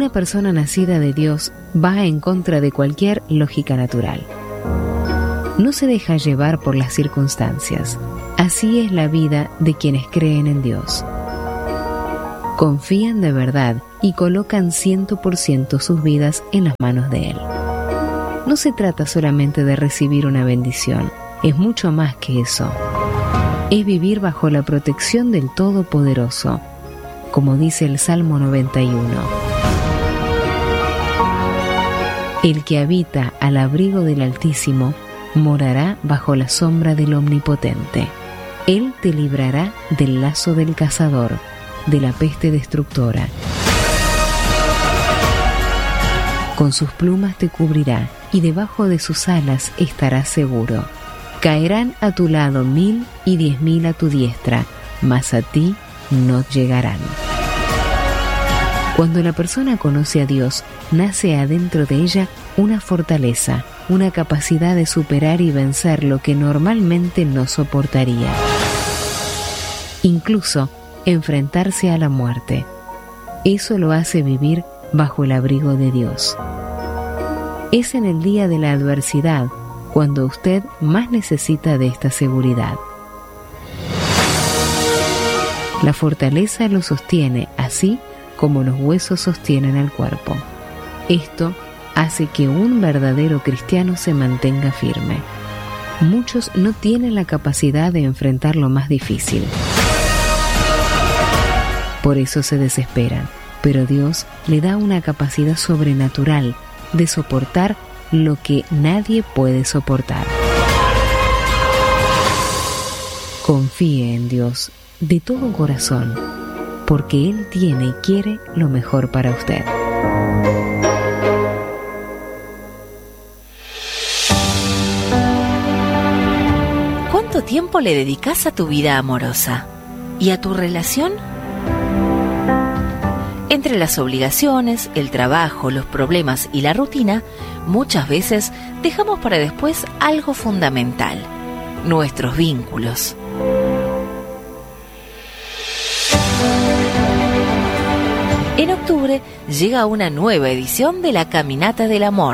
Una persona nacida de Dios va en contra de cualquier lógica natural. No se deja llevar por las circunstancias. Así es la vida de quienes creen en Dios. Confían de verdad y colocan 100% sus vidas en las manos de Él. No se trata solamente de recibir una bendición, es mucho más que eso. Es vivir bajo la protección del Todopoderoso, como dice el Salmo 91. El que habita al abrigo del Altísimo morará bajo la sombra del Omnipotente. Él te librará del lazo del cazador, de la peste destructora. Con sus plumas te cubrirá, y debajo de sus alas estarás seguro. Caerán a tu lado 1000 y 10.000 a tu diestra, mas a ti no llegarán. Cuando la persona conoce a Dios, nace adentro de ella una fortaleza, una capacidad de superar y vencer lo que normalmente no soportaría. Incluso enfrentarse a la muerte. Eso lo hace vivir bajo el abrigo de Dios. Es en el día de la adversidad cuando usted más necesita de esta seguridad. La fortaleza lo sostiene, así como los huesos sostienen al cuerpo. Esto hace que un verdadero cristiano se mantenga firme. Muchos no tienen la capacidad de enfrentar lo más difícil. Por eso se desesperan, pero Dios le da una capacidad sobrenatural de soportar lo que nadie puede soportar. Confíe en Dios de todo corazón, porque Él tiene y quiere lo mejor para usted. ¿Cuánto tiempo le dedicas a tu vida amorosa? ¿Y a tu relación? Entre las obligaciones, el trabajo, los problemas y la rutina, muchas veces dejamos para después algo fundamental: nuestros vínculos. En octubre llega una nueva edición de la Caminata del Amor.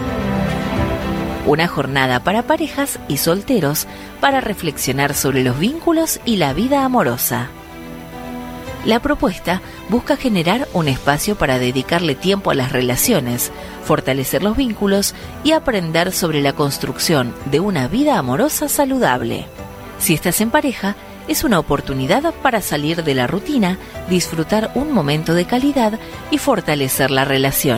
Una jornada para parejas y solteros para reflexionar sobre los vínculos y la vida amorosa. La propuesta busca generar un espacio para dedicarle tiempo a las relaciones, fortalecer los vínculos y aprender sobre la construcción de una vida amorosa saludable. Si estás en pareja, es una oportunidad para salir de la rutina, disfrutar un momento de calidad y fortalecer la relación.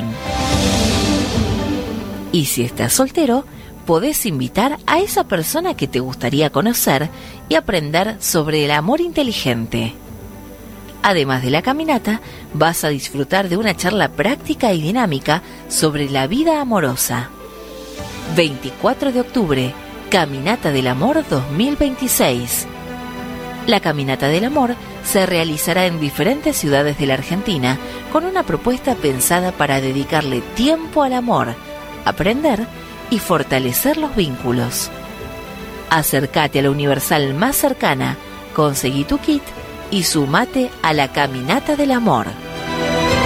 Y si estás soltero, podés invitar a esa persona que te gustaría conocer y aprender sobre el amor inteligente. Además de la caminata, vas a disfrutar de una charla práctica y dinámica sobre la vida amorosa. 24 de octubre, Caminata del Amor 2026. La Caminata del Amor se realizará en diferentes ciudades de la Argentina con una propuesta pensada para dedicarle tiempo al amor, aprender y fortalecer los vínculos. Acércate a la Universal más cercana, conseguí tu kit y sumate a la Caminata del Amor.